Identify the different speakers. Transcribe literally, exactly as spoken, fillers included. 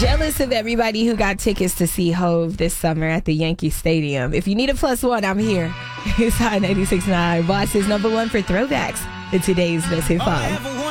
Speaker 1: Jealous of everybody who got tickets to see Hove this summer at the Yankee Stadium. If you need a plus one, I'm here. It's Hot ninety-six point nine. Boss is number one for throwbacks in today's Best Hit five.